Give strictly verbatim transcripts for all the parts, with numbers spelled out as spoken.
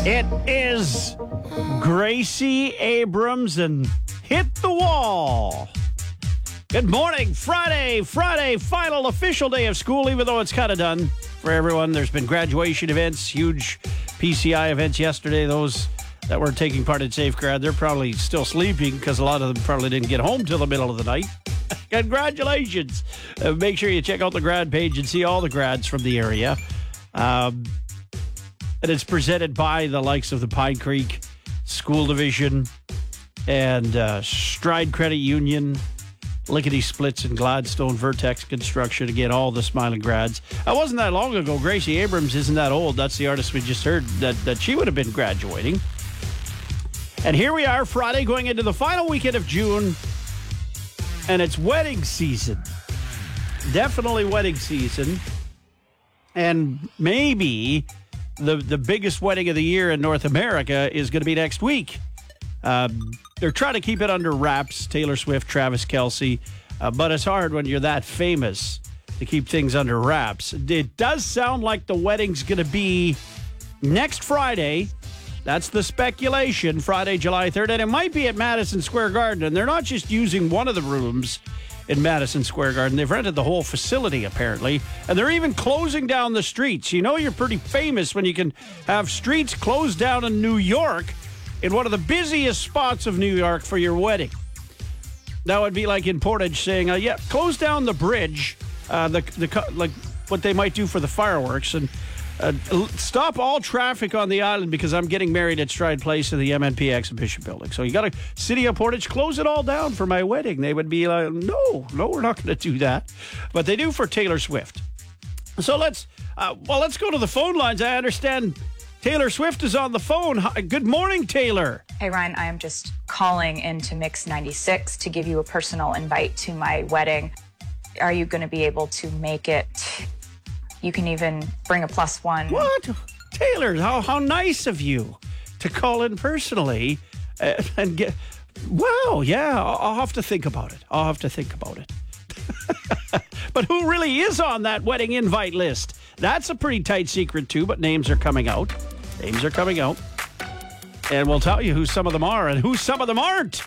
It is Gracie Abrams and Hit the Wall. Good morning, Friday, Friday, final official day of school, even though it's kind of done for everyone. There's been graduation events, huge P C I events yesterday. Those that were taking part in Safegrad, they're probably still sleeping because a lot of them probably didn't get home till the middle of the night. Congratulations. Uh, make sure you check out the grad page and see all the grads from the area. Um, and it's presented by the likes of the Pine Creek School Division and uh, Stride Credit Union, Lickety Splits and Gladstone Vertex Construction. Again, all the smiling grads. It wasn't that long ago. Gracie Abrams isn't that old. That's the artist we just heard, that, that she would have been graduating. And here we are, Friday, going into the final weekend of June, and it's wedding season. Definitely wedding season. And maybe the, the biggest wedding of the year in North America is going to be next week. Um, they're trying to keep it under wraps, Taylor Swift, Travis Kelce, uh, but it's hard when you're that famous to keep things under wraps. It does sound like the wedding's going to be next Friday. That's the speculation, Friday, July third, and it might be at Madison Square Garden, and they're not just using one of the rooms in Madison Square Garden. They've rented the whole facility, apparently, and they're even closing down the streets. You know you're pretty famous when you can have streets closed down in New York, in one of the busiest spots of New York, for your wedding. That would be like in Portage saying, uh, yeah, close down the bridge, uh, the, the like what they might do for the fireworks, and uh, stop all traffic on the island because I'm getting married at Stride Place in the M N P Exhibition Building. So you got to, City of Portage, close it all down for my wedding. They would be like, no, no, we're not going to do that. But they do for Taylor Swift. So let's, uh, well, let's go to the phone lines. I understand Taylor Swift is on the phone. Hi, good morning, Taylor. Hey, Ryan, I am just calling into Mix ninety-six to give you a personal invite to my wedding. Are you going to be able to make it? You can even bring a plus one. What? Taylor, how, how nice of you to call in personally uh, and get... Wow, yeah, I'll, I'll have to think about it. I'll have to think about it. But who really is on that wedding invite list? That's a pretty tight secret, too, but names are coming out. Names are coming out. And we'll tell you who some of them are and who some of them aren't.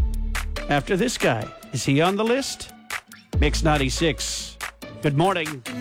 After this guy. Is he on the list? Mix ninety-six. Good morning.